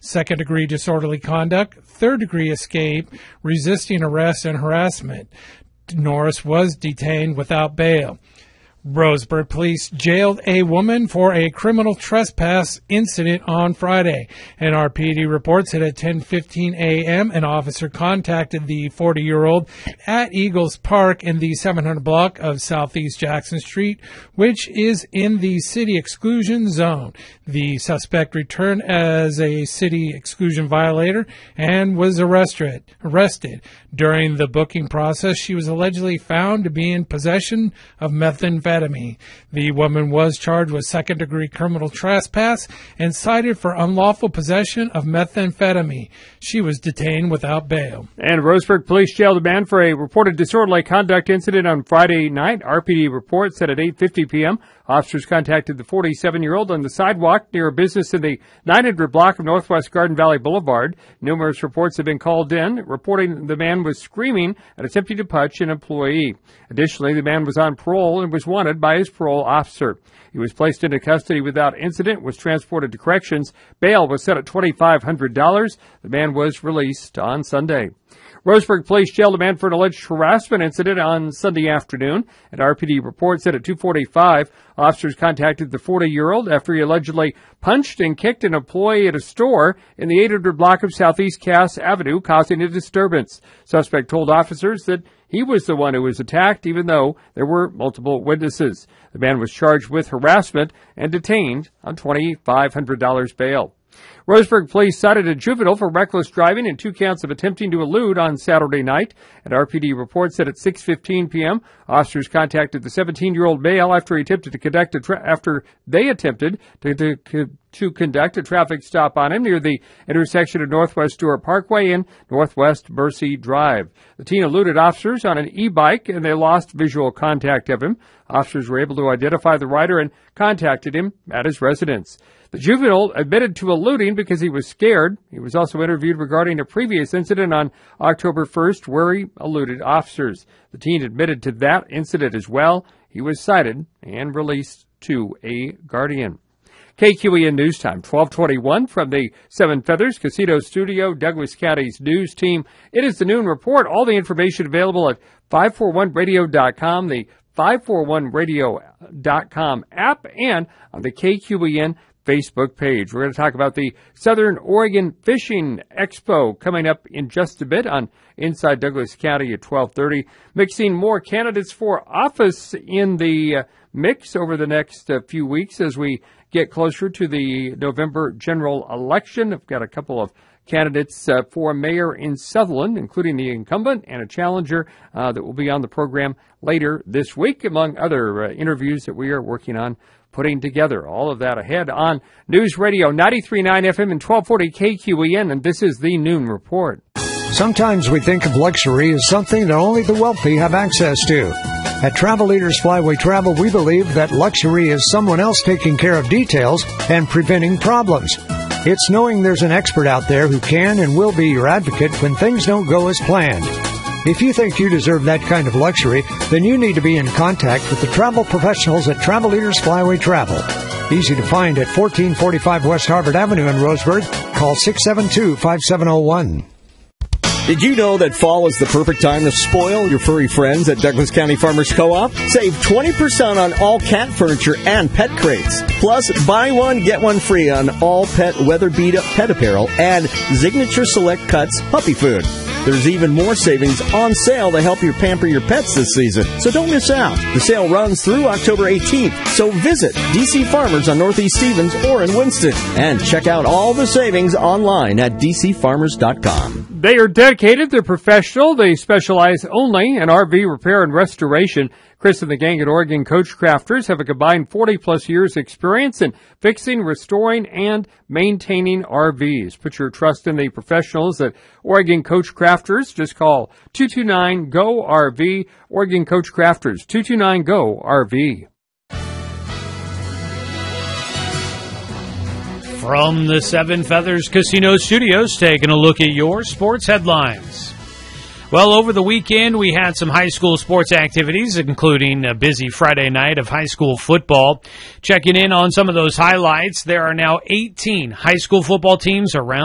second-degree disorderly conduct, third-degree escape, resisting arrest, and harassment. Norris was detained without bail. Roseburg police jailed a woman for a criminal trespass incident on Friday. An RPD reports that at 10:15 a.m., an officer contacted the 40-year-old at Eagles Park in the 700 block of Southeast Jackson Street, which is in the city exclusion zone. The suspect returned as a city exclusion violator and was arrested. During the booking process, she was allegedly found to be in possession of methamphetamine. The woman was charged with second-degree criminal trespass and cited for unlawful possession of methamphetamine. She was detained without bail. And Roseburg police jailed a man for a reported disorderly conduct incident on Friday night. RPD reports that at 8:50 p.m., officers contacted the 47-year-old on the sidewalk near a business in the 900 block of Northwest Garden Valley Boulevard. Numerous reports have been called in, reporting the man was screaming and attempting to punch an employee. Additionally, the man was on parole and was wanted by his parole officer. He was placed into custody without incident, was transported to corrections. Bail was set at $2,500. The man was released on Sunday. Roseburg police jailed a man for an alleged harassment incident on Sunday afternoon. And RPD reports that at 2:45, officers contacted the 40-year-old after he allegedly punched and kicked an employee at a store in the 800 block of Southeast Cass Avenue, causing a disturbance. Suspect told officers that he was the one who was attacked, even though there were multiple witnesses. The man was charged with harassment and detained on $2,500 bail. Roseburg police cited a juvenile for reckless driving and 2 counts of attempting to elude on Saturday night. And RPD reports that at 6:15 p.m., officers contacted the 17-year-old male after they attempted to conduct a traffic stop on him near the intersection of Northwest Stewart Parkway and Northwest Mercy Drive. The teen eluded officers on an e-bike, and they lost visual contact of him. Officers were able to identify the rider and contacted him at his residence. The juvenile admitted to eluding because he was scared. He was also interviewed regarding a previous incident on October 1st where he eluded officers. The teen admitted to that incident as well. He was cited and released to a guardian. KQEN News Time, 12:21 from the Seven Feathers Casino Studio, Douglas County's news team. It is the Noon Report. All the information available at 541radio.com, the 541radio.com app, and on the KQEN Facebook page. We're going to talk about the Southern Oregon Fishing Expo coming up in just a bit on Inside Douglas County at 12:30. Mixing more candidates for office in the mix over the next few weeks as we get closer to the November general election. I've got a couple of candidates for mayor in Sutherland, including the incumbent and a challenger that will be on the program later this week, among other interviews that we are working on putting together. All of that ahead on News Radio 93.9 FM and 1240 KQEN, and this is the Noon Report. Sometimes we think of luxury as something that only the wealthy have access to. At Travel Leaders Flyway Travel, we believe that luxury is someone else taking care of details and preventing problems. It's knowing there's an expert out there who can and will be your advocate when things don't go as planned. If you think you deserve that kind of luxury, then you need to be in contact with the travel professionals at Travel Leaders Flyway Travel. Easy to find at 1445 West Harvard Avenue in Roseburg. Call 672-5701. Did you know that fall is the perfect time to spoil your furry friends at Douglas County Farmers Co-op? Save 20% on all cat furniture and pet crates. Plus, buy one, get one free on all pet weather beat-up pet apparel and Signature Select Cuts puppy food. There's even more savings on sale to help you pamper your pets this season, so don't miss out. The sale runs through October 18th, so visit DC Farmers on Northeast Stevens or in Winston, and check out all the savings online at dcfarmers.com. They are dedicated, they're professional, they specialize only in RV repair and restoration. Chris and the gang at Oregon Coachcrafters have a combined 40-plus years experience in fixing, restoring, and maintaining RVs. Put your trust in the professionals at Oregon Coachcrafters. Just call 229-GO-RV, Oregon Coachcrafters, 229-GO-RV. From the Seven Feathers Casino Studios, taking a look at your sports headlines. Well, over the weekend, we had some high school sports activities, including a busy Friday night of high school football. Checking in on some of those highlights, there are now 18 high school football teams around